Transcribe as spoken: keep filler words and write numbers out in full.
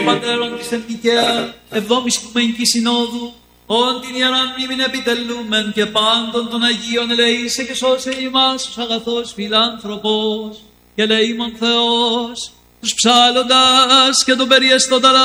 Πατέρων της εν δικαία εβδόμης Οικουμενικής Συνόδου, όν την ιεράν μνήμην επιτελούμεν και πάντων των Αγίων ελεήσε και σώσε ημάς ως αγαθός φιλάνθρωπος και ελεήμων Θεός, τους ψάλλοντας και τον περιεστώντας